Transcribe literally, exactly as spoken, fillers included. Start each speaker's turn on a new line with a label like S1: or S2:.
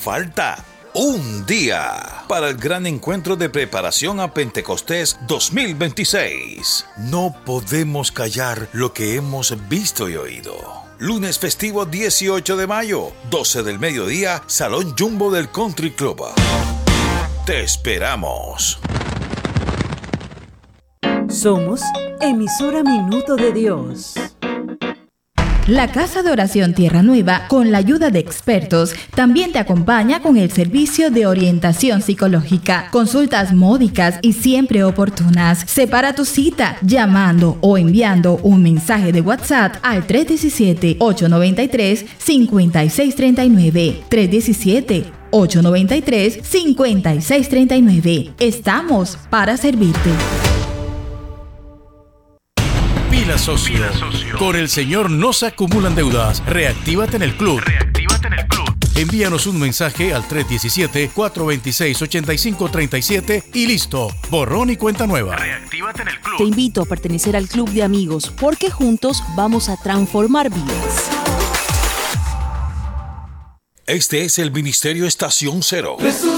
S1: falta un día para el gran encuentro de preparación a Pentecostés dos mil veintiséis. No podemos callar lo que hemos visto y oído. Lunes festivo dieciocho de mayo, doce del mediodía, Salón Jumbo del Country Club. Te esperamos.
S2: Somos emisora Minuto de Dios.
S3: La Casa de Oración Tierra Nueva, con la ayuda de expertos, también te acompaña con el servicio de orientación psicológica, consultas módicas y siempre oportunas. Separa tu cita llamando o enviando un mensaje de WhatsApp al tres uno siete, ocho nueve tres, cinco seis tres nueve. tres uno siete, ocho nueve tres, cinco seis tres nueve. Estamos para servirte.
S4: Pila Socio. Pila Socio. Con el señor no se acumulan deudas. Reactívate en el club. Reactívate en el club. Envíanos un mensaje al tres uno siete, cuatro dos seis, ocho cinco tres siete y listo. Borrón y cuenta nueva. Reactívate en el club.
S5: Te invito a pertenecer al club de amigos porque juntos vamos a transformar vidas.
S1: Este es el Ministerio Estación Cero.